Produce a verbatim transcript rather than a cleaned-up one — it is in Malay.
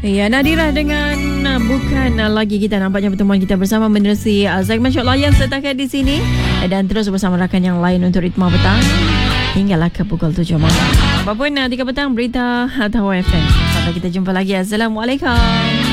Ya, Nadira dengan uh, bukan uh, lagi kita nampaknya pertemuan kita bersama menerusi uh, segmen Syok Layan setakat di sini dan terus bersama rakan yang lain untuk Ritma Petang hinggalah ke pukul tujuh malam. Apapun uh, tiga petang berita atau F M. Sampai kita jumpa lagi. Assalamualaikum.